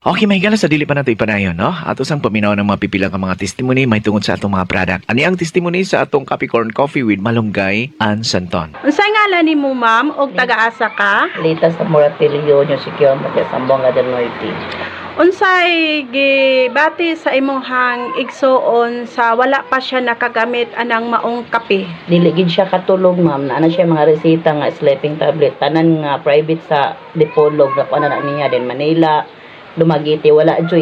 Okay, may gala sa dili pa nato ipanayon, no? Ato sang paminaw ng mga pipilang ka mga testimony may tungod sa atong mga product. Ani ang testimony sa atong Capricorn Coffee with Malunggay and Santon. Unsay ngalan nimo ma'am og taga-asa ka? Lita sa Moratelio, New Secure, Matias, Zamboanga del Norte. Unsay gibati sa imong igsuon sa wala pa siya nakagamit anang maong kape? Dili gid siya katulog, ma'am. Naana siya mga resita nga sleeping tablet. Tanan nga private sa Dipolog na kuana na niya din Manila, Dumaguete, wala joy